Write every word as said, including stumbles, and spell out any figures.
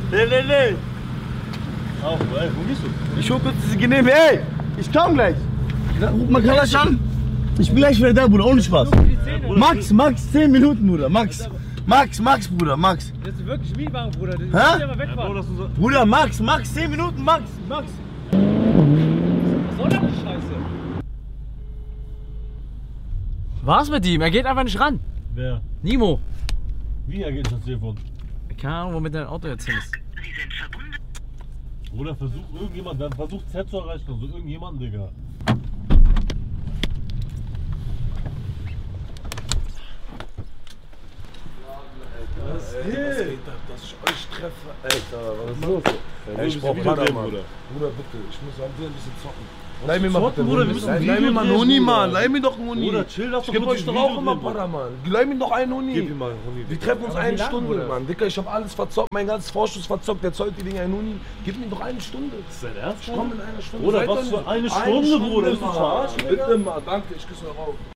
Nee, nee, nee. Auf, ey, wo gehst du? Ich hol kurz diese Genehme, ey! Ich komm gleich! Ruf mal Kalasch an! Ich bin gleich wieder da, Bruder, ohne Spaß! Max, Max, zehn Minuten, Bruder, Max! Max, Max, Bruder, Max! Das ist wirklich Mietwagen, Bruder. Hä? Ja, mal wegfahren. Ja, Bro, Bruder, Max, Max, zehn Minuten, Max, Max! Was soll denn die Scheiße? Was mit ihm? Er geht einfach nicht ran. wer? Nimo. Wie er geht das Telefon? Keine Ahnung, womit dein Auto jetzt hin ist. Oder versucht irgendjemand, dann versucht Z zu erreichen, also irgendjemanden, Digga. Was geht ab, dass ich euch treffe? Alter, was ist los? Ey, Ich brauch Video Panama. Bruder. Bruder, bitte, ich muss halt ein bisschen zocken. Leih mir mal bitte, Bruder, wir müssen ein Leih mir Video mal einen drehen, Huni, Bruder. Mann. Leih mir doch einen Huni. Bruder, chill, lass Ich doch geb kurz euch ein doch Video auch immer drehen, Bruder. Para, Mann. Leih mir doch einen Huni. Gib ihm mal einen Huni. Wir treffen uns Aber eine wie lang, Stunde, Bruder? Mann. Dicker, ich hab alles verzockt, mein ganzes Vorschuss verzockt. Jetzt heute die Dinger einen Huni. Gib mir doch eine Stunde. Ist dein Ernst? Ich komm in einer Stunde. Bruder, Seid was doch für nicht- eine Stunde, Bruder? Ist das Mann. verarschen, Digga? Bitte mal, danke, ich küsse euch auf.